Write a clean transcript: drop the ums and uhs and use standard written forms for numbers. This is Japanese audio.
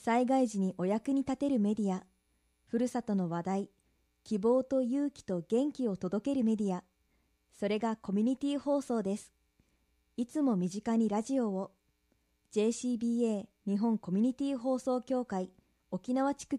災害時にお役に立てるメディア、ふるさとの話題、希望と勇気と元気を届けるメディア、それがコミュニティ放送です。いつも身近にラジオを。JCBA 日本コミュニティ放送協会沖縄地区